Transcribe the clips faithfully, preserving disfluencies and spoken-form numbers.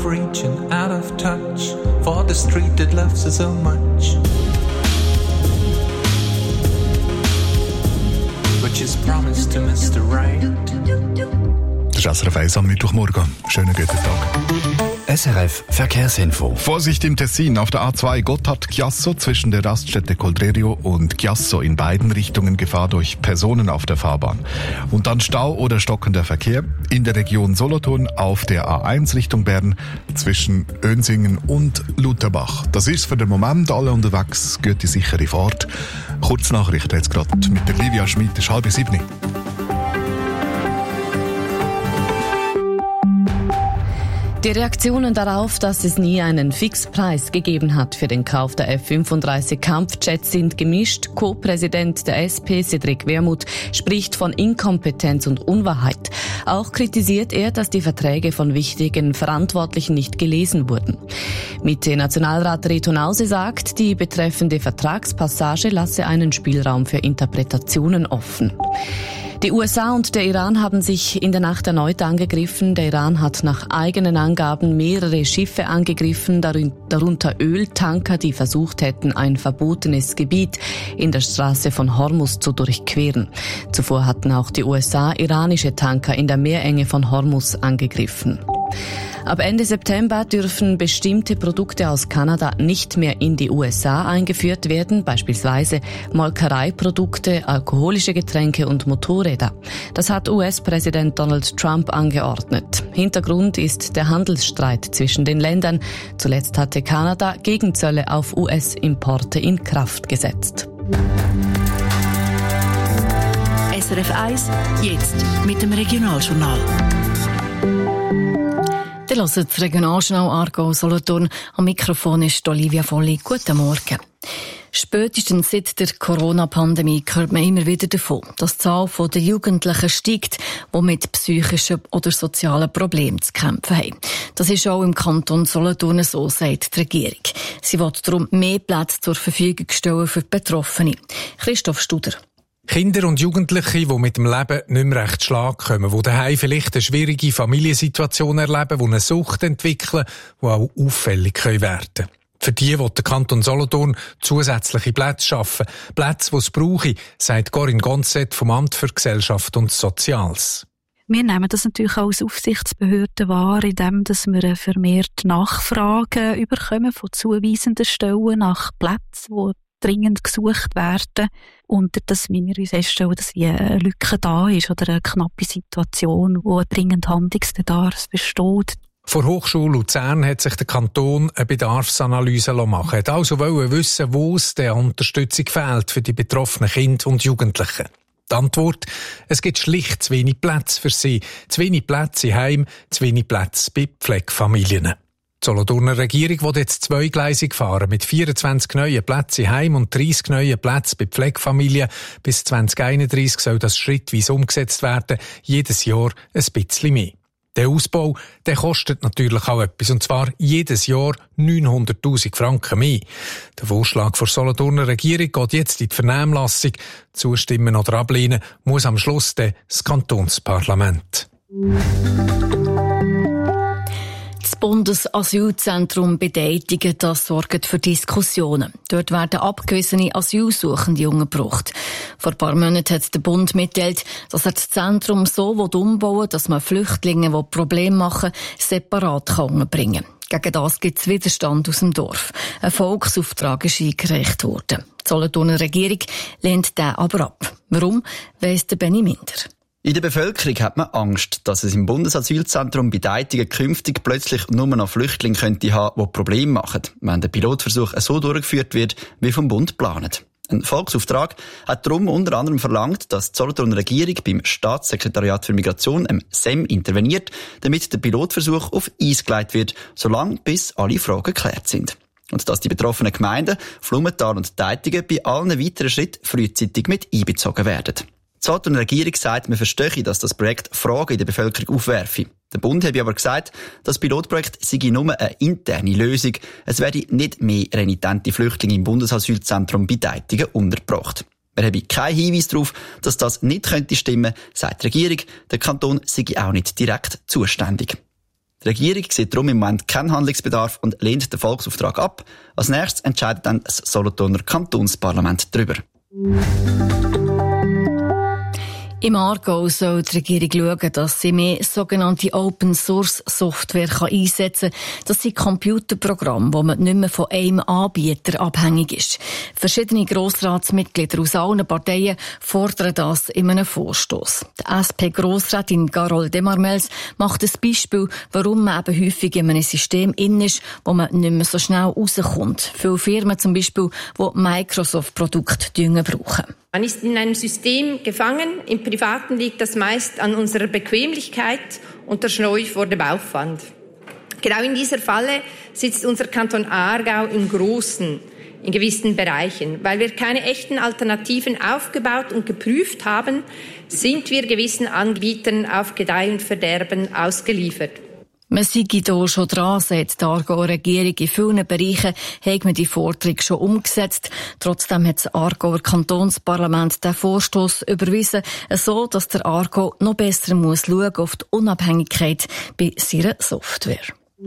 reach and out of touch for the street that loves her so much. But she's promised to Mister Right. Das ist S R F eins am Mittwochmorgen. Schönen guten Tag. S R F Verkehrsinfo. Vorsicht im Tessin auf der A zwei Gotthard-Chiasso zwischen der Raststätte Coldrerio und Chiasso in beiden Richtungen Gefahr durch Personen auf der Fahrbahn. Und dann Stau oder stockender Verkehr in der Region Solothurn auf der A eins Richtung Bern zwischen Önsingen und Lutherbach. Das ist für den Moment alle unterwegs. Gute sichere Fahrt. Kurznachrichten jetzt gerade mit der Livia Schmidt. Es ist halb sieben. Die Reaktionen darauf, dass es nie einen Fixpreis gegeben hat für den Kauf der F fünfunddreißig Kampfjets, sind gemischt. Co-Präsident der S P, Cedric Wermuth, spricht von Inkompetenz und Unwahrheit. Auch kritisiert er, dass die Verträge von wichtigen Verantwortlichen nicht gelesen wurden. Mitte-Nationalrat Reto Nause sagt, die betreffende Vertragspassage lasse einen Spielraum für Interpretationen offen. Die U S A und der Iran haben sich in der Nacht erneut angegriffen. Der Iran hat nach eigenen Angaben mehrere Schiffe angegriffen, darunter Öltanker, die versucht hätten, ein verbotenes Gebiet in der Straße von Hormuz zu durchqueren. Zuvor hatten auch die U S A iranische Tanker in der Meerenge von Hormuz angegriffen. Ab Ende September dürfen bestimmte Produkte aus Kanada nicht mehr in die U S A eingeführt werden, beispielsweise Molkereiprodukte, alkoholische Getränke und Motorräder. Das hat U S-Präsident Donald Trump angeordnet. Hintergrund ist der Handelsstreit zwischen den Ländern. Zuletzt hatte Kanada Gegenzölle auf U S-Importe in Kraft gesetzt. S R F eins, jetzt mit dem Regionaljournal. Ihr hört das Regionaljournal Aargau Solothurn. Am Mikrofon ist Olivia Volli. Guten Morgen. Spätestens seit der Corona-Pandemie hört man immer wieder davon, dass die Zahl der Jugendlichen steigt, die mit psychischen oder sozialen Problemen zu kämpfen haben. Das ist auch im Kanton Solothurn so, sagt die Regierung. Sie will darum mehr Plätze zur Verfügung stellen für die Betroffenen. Christoph Studer. Kinder und Jugendliche, die mit dem Leben nicht mehr recht Schlag kommen, die daheim vielleicht eine schwierige Familiensituation erleben, die eine Sucht entwickeln, die auch auffällig werden können. Für die will der Kanton Solothurn zusätzliche Plätze schaffen. Plätze, die es brauche, sagt Corinne Gonzett vom Amt für Gesellschaft und Soziales. Wir nehmen das natürlich auch als Aufsichtsbehörde wahr, indem wir vermehrt Nachfragen überkommen von zuweisenden Stellen nach Plätzen, die dringend gesucht werden und dass wir uns feststellen, dass wie eine Lücke da ist oder eine knappe Situation, wo ein dringend Handlungsbedarf besteht. Vor Hochschule Luzern hat sich der Kanton eine Bedarfsanalyse machen lassen. Er also wollte wissen, wo es der Unterstützung fehlt für die betroffenen Kinder und Jugendlichen. Die Antwort: Es gibt schlicht zu wenig Plätze für sie, zu wenig Plätze im Heim, zu wenig Plätze bei Pflegefamilien. Die Solothurner Regierung will jetzt zweigleisig fahren, mit vierundzwanzig neuen Plätzen im Heim und dreissig neuen Plätzen bei Pflegefamilien. Bis zwanzig einunddreissig soll das schrittweise umgesetzt werden, jedes Jahr ein bisschen mehr. Der Ausbau, der kostet natürlich auch etwas, und zwar jedes Jahr neunhunderttausend Franken mehr. Der Vorschlag der Solothurner Regierung geht jetzt in die Vernehmlassung. Zustimmen oder ablehnen muss am Schluss das Kantonsparlament. Das Bundesasylzentrum Bedeitigen, das sorgt für Diskussionen. Dort werden abgewiesene Asylsuchende umgebracht. Vor ein paar Monaten hat der Bund mitteilt, dass er das Zentrum so umbauen will, dass man Flüchtlinge, die Probleme machen, separat umbringen kann. Gegen das gibt es Widerstand aus dem Dorf. Ein Volksauftrag ist eingereicht worden. Die Solothurner Regierung lehnt den aber ab. Warum, weiss der Benny Minder. In der Bevölkerung hat man Angst, dass es im Bundesasylzentrum Bedeitigen künftig plötzlich nur noch Flüchtlinge könnte haben, die Probleme machen, wenn der Pilotversuch so durchgeführt wird, wie vom Bund geplant. Ein Volksauftrag hat darum unter anderem verlangt, dass die Solothurner Regierung beim Staatssekretariat für Migration, im S E M, interveniert, damit der Pilotversuch auf Eis gelegt wird, solange bis alle Fragen geklärt sind. Und dass die betroffenen Gemeinden, Flumenthal und Deitigen, bei allen weiteren Schritten frühzeitig mit einbezogen werden. Die Solothurner Regierung sagt, man verstehe, dass das Projekt Fragen in der Bevölkerung aufwerfe. Der Bund habe aber gesagt, das Pilotprojekt sei nur eine interne Lösung. Es werde nicht mehr renitente Flüchtlinge im Bundesasylzentrum Bedeitigen untergebracht. Wir haben keinen Hinweis darauf, dass das nicht könnte stimmen, sagt die Regierung. Der Kanton sei auch nicht direkt zuständig. Die Regierung sieht darum im Moment keinen Handlungsbedarf und lehnt den Volksauftrag ab. Als nächstes entscheidet dann das Solothurner Kantonsparlament darüber. Im Aargau soll die Regierung schauen, dass sie mehr sogenannte Open-Source-Software einsetzen kann. Das sind Computerprogramme, wo man nicht mehr von einem Anbieter abhängig ist. Verschiedene Grossratsmitglieder aus allen Parteien fordern das in einem Vorstoss. Die S P-Grossrätin Carole Demarmels macht ein Beispiel, warum man eben häufig in einem System in ist, wo man nicht mehr so schnell rauskommt. Viele Firmen zum Beispiel, die Microsoft-Produkte brauchen. Man ist in einem System gefangen. Im Privaten liegt das meist an unserer Bequemlichkeit und der Scheu vor dem Aufwand. Genau in dieser Falle sitzt unser Kanton Aargau im Großen, in gewissen Bereichen. Weil wir keine echten Alternativen aufgebaut und geprüft haben, sind wir gewissen Anbietern auf Gedeih und Verderben ausgeliefert. Man sei hier schon dran, sagt die Aargauer Regierung. In vielen Bereichen hat man die Forderung schon umgesetzt. Trotzdem hat das Aargauer Kantonsparlament den Vorstoss überwiesen, so dass der Aargau noch besser muss schauen auf die Unabhängigkeit bei seiner Software.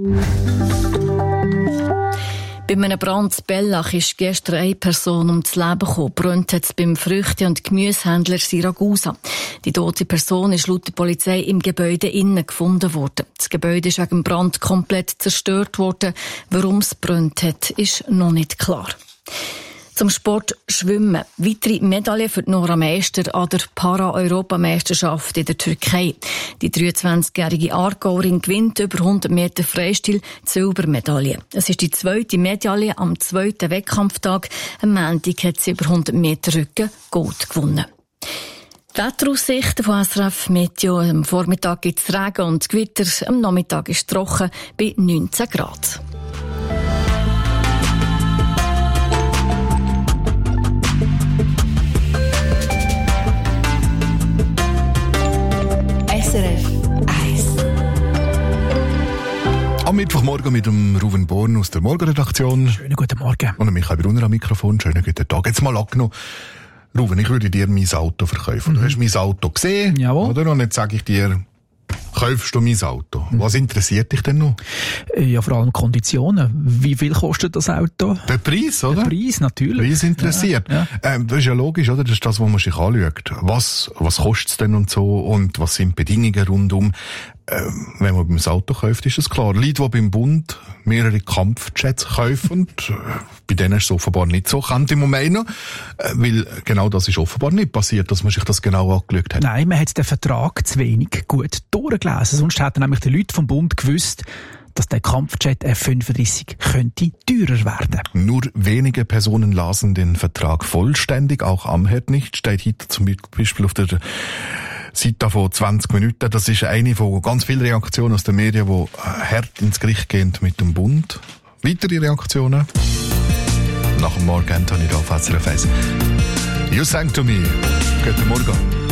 Bei einem Brand in Bellach ist gestern eine Person ums Leben gekommen. Brennt hat es beim Früchte- und Gemüsehändler Siragusa. Die tote Person ist laut der Polizei im Gebäude innen gefunden worden. Das Gebäude ist wegen dem Brand komplett zerstört worden. Warum es brennt hat, ist noch nicht klar. Zum Sport Schwimmen. Weitere Medaillen für die Nora Meister an der Para-Europameisterschaft in der Türkei. Die dreiundzwanzigjährige Aargauerin gewinnt über hundert Meter Freistil die Silbermedaille. Es ist die zweite Medaille am zweiten Wettkampftag. Am Montag hat sie über hundert Meter Rücken Gold gewonnen. Die Wetteraussichten von S R F Meteo. Am Vormittag gibt es Regen und Gewitter. Am Nachmittag ist es trocken bei neunzehn Grad. S R F eins. Am Mittwochmorgen mit dem Ruven Born aus der Morgenredaktion. Schönen guten Morgen. Und Michael Brunner am Mikrofon. Schönen guten Tag. Jetzt mal angenommen. Ruven, ich würde dir mein Auto verkaufen. Du hast mein Auto gesehen. Jawohl. Oder? Und jetzt sage ich dir, kaufst du mein Auto? Was interessiert dich denn noch? Ja, vor allem Konditionen. Wie viel kostet das Auto? Der Preis, oder? Der Preis, natürlich. Der Preis interessiert. Ja, ja. Ähm, das ist ja logisch, oder? Das ist das, was man sich anschaut. Was, was kostet es denn und so? Und was sind die Bedingungen rundum? Ähm, wenn man beim Auto kauft, ist es klar. Leute, die beim Bund mehrere Kampfjets kaufen, und, äh, bei denen ist es offenbar nicht so, könnte man meinen, äh, weil genau das ist offenbar nicht passiert, dass man sich das genau angeschaut hat. Nein, man hat den Vertrag zu wenig gut durchgelesen. Sonst hätten nämlich die Leute vom Bund gewusst, dass der Kampfjet F fünfunddreißig könnte teurer werden. Nur wenige Personen lasen den Vertrag vollständig, auch Amherd nicht, steht heute zum Beispiel auf der Seite von zwanzig Minuten. Das ist eine von ganz vielen Reaktionen aus den Medien, die hart ins Gericht gehen mit dem Bund. Weitere Reaktionen? Nach dem Morgen, Anthony, da auf S R F eins. You sang to me. Guten Morgen.